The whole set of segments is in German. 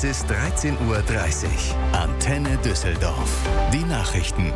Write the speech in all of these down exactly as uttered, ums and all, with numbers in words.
Es ist dreizehn Uhr dreißig. Antenne Düsseldorf. Die Nachrichten.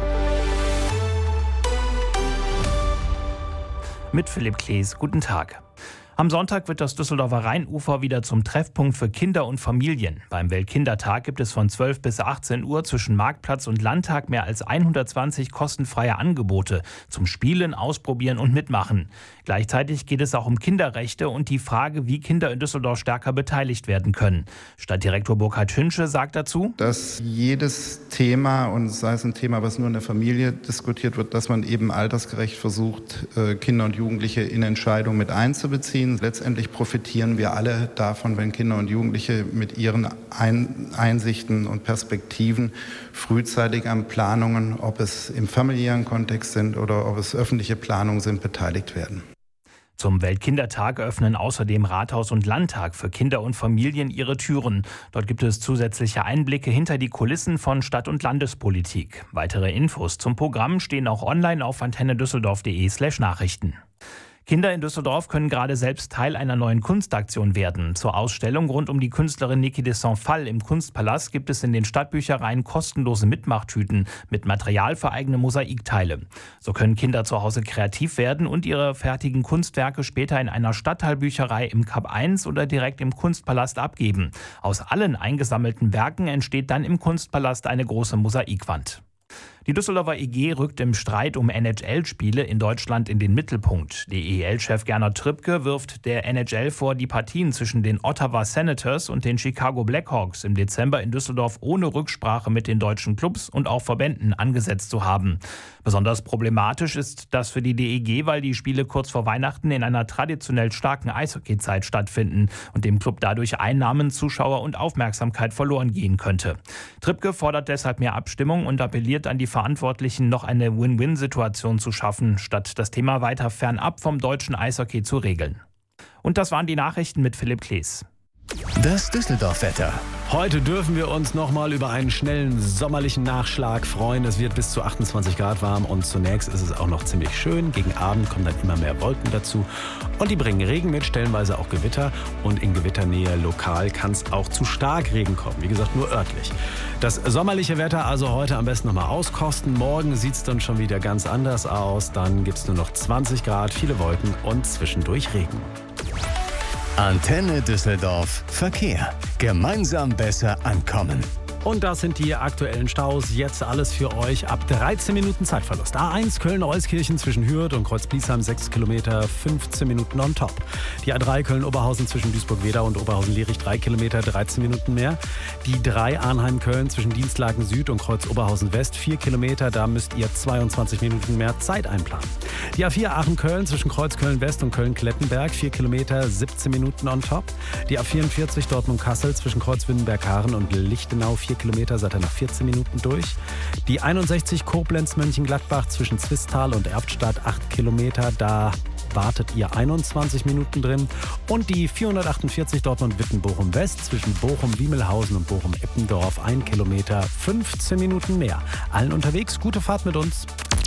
Mit Philipp Klees. Guten Tag. Am Sonntag wird das Düsseldorfer Rheinufer wieder zum Treffpunkt für Kinder und Familien. Beim Weltkindertag gibt es von zwölf bis achtzehn Uhr zwischen Marktplatz und Landtag mehr als hundertzwanzig kostenfreie Angebote zum Spielen, Ausprobieren und Mitmachen. Gleichzeitig geht es auch um Kinderrechte und die Frage, wie Kinder in Düsseldorf stärker beteiligt werden können. Stadtdirektor Burkhard Hünsche sagt dazu, dass jedes Thema, und sei es ein Thema, was nur in der Familie diskutiert wird, dass man eben altersgerecht versucht, Kinder und Jugendliche in Entscheidungen mit einzubeziehen. Letztendlich profitieren wir alle davon, wenn Kinder und Jugendliche mit ihren Einsichten und Perspektiven frühzeitig an Planungen, ob es im familiären Kontext sind oder ob es öffentliche Planungen sind, beteiligt werden. Zum Weltkindertag öffnen außerdem Rathaus und Landtag für Kinder und Familien ihre Türen. Dort gibt es zusätzliche Einblicke hinter die Kulissen von Stadt- und Landespolitik. Weitere Infos zum Programm stehen auch online auf antennedüsseldorf.de slash Nachrichten. Kinder in Düsseldorf können gerade selbst Teil einer neuen Kunstaktion werden. Zur Ausstellung rund um die Künstlerin Niki de Saint-Phalle im Kunstpalast gibt es in den Stadtbüchereien kostenlose Mitmachtüten mit Material für eigene Mosaikteile. So können Kinder zu Hause kreativ werden und ihre fertigen Kunstwerke später in einer Stadtteilbücherei im Kap eins oder direkt im Kunstpalast abgeben. Aus allen eingesammelten Werken entsteht dann im Kunstpalast eine große Mosaikwand. Die Düsseldorfer E G rückt im Streit um N H L-Spiele in Deutschland in den Mittelpunkt. Der E L-Chef Gernot Trippke wirft der N H L vor, die Partien zwischen den Ottawa Senators und den Chicago Blackhawks im Dezember in Düsseldorf ohne Rücksprache mit den deutschen Clubs und auch Verbänden angesetzt zu haben. Besonders problematisch ist das für die D E G, weil die Spiele kurz vor Weihnachten in einer traditionell starken Eishockeyzeit stattfinden und dem Club dadurch Einnahmen, Zuschauer und Aufmerksamkeit verloren gehen könnte. Trippke fordert deshalb mehr Abstimmung und appelliert an die Verantwortlichen, noch eine Win-Win-Situation zu schaffen, statt das Thema weiter fernab vom deutschen Eishockey zu regeln. Und das waren die Nachrichten mit Philipp Klees. Das Düsseldorf-Wetter. Heute dürfen wir uns nochmal über einen schnellen sommerlichen Nachschlag freuen. Es wird bis zu achtundzwanzig Grad warm und zunächst ist es auch noch ziemlich schön. Gegen Abend kommen dann immer mehr Wolken dazu und die bringen Regen mit, stellenweise auch Gewitter. Und in Gewitternähe lokal kann es auch zu Starkregen kommen. Wie gesagt, nur örtlich. Das sommerliche Wetter also heute am besten nochmal auskosten. Morgen sieht es dann schon wieder ganz anders aus. Dann gibt es nur noch zwanzig Grad, viele Wolken und zwischendurch Regen. Antenne Düsseldorf Verkehr. Gemeinsam besser ankommen. Und das sind die aktuellen Staus. Jetzt alles für euch ab dreizehn Minuten Zeitverlust. A eins Köln-Euskirchen zwischen Hürth und Kreuz-Bliesheim sechs Kilometer, fünfzehn Minuten on top. Die A drei Köln-Oberhausen zwischen Duisburg-Wedau und Oberhausen-Lierich drei Kilometer, dreizehn Minuten mehr. Die drei Arnheim-Köln zwischen Dienstlaken Süd und Kreuz-Oberhausen-West vier Kilometer. Da müsst ihr zweiundzwanzig Minuten mehr Zeit einplanen. Die A vier Aachen-Köln zwischen Kreuz-Köln-West und Köln-Klettenberg vier Kilometer, siebzehn Minuten on top. Die A vierundvierzig Dortmund-Kassel zwischen Kreuz-Wittenberg-Haaren und Lichtenau vier Kilometer, seid ihr nach vierzehn Minuten durch. Die einundsechzig Koblenz-Mönchengladbach zwischen Zwistal und Erftstadt acht Kilometer, da wartet ihr einundzwanzig Minuten drin. Und die vierhundertachtundvierzig Dortmund-Witten-Bochum-West zwischen Bochum-Wiemelhausen und Bochum-Eppendorf ein Kilometer, fünfzehn Minuten mehr. Allen unterwegs, gute Fahrt mit uns.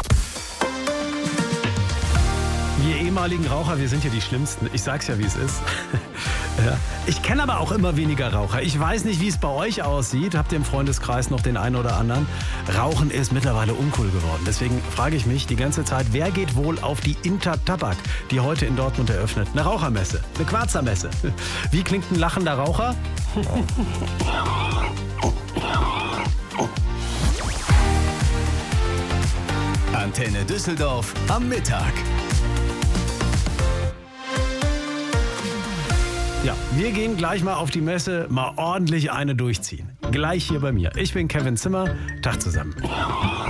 Wir ehemaligen Raucher, wir sind ja die Schlimmsten. Ich sag's ja, wie es ist. Ja. Ich kenne aber auch immer weniger Raucher. Ich weiß nicht, wie es bei euch aussieht. Habt ihr im Freundeskreis noch den einen oder anderen? Rauchen ist mittlerweile uncool geworden. Deswegen frage ich mich die ganze Zeit, wer geht wohl auf die Intertabak, die heute in Dortmund eröffnet? Eine Rauchermesse, eine Quarzermesse. Wie klingt ein lachender Raucher? Antenne Düsseldorf am Mittag. Ja, wir gehen gleich mal auf die Messe, mal ordentlich eine durchziehen. Gleich hier bei mir. Ich bin Kevin Zimmer. Tag zusammen.